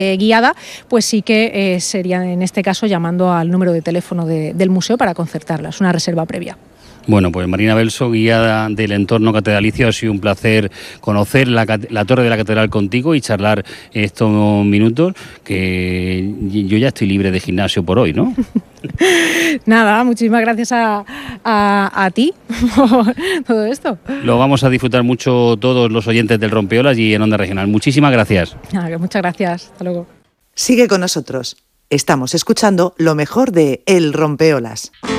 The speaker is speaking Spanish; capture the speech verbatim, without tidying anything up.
eh, guiada, pues sí que eh, sería en este caso llamando al número de teléfono de, del museo para concertarla. Es una reserva previa. Bueno, pues Marina Belso, guía del entorno catedralicio, ha sido un placer conocer la, la torre de la catedral contigo y charlar estos minutos, que yo ya estoy libre de gimnasio por hoy, ¿no? Nada, muchísimas gracias a, a, a ti por todo esto. Lo vamos a disfrutar mucho todos los oyentes del Rompeolas y en Onda Regional. Muchísimas gracias. Nada, muchas gracias. Hasta luego. Sigue con nosotros. Estamos escuchando lo mejor de El Rompeolas.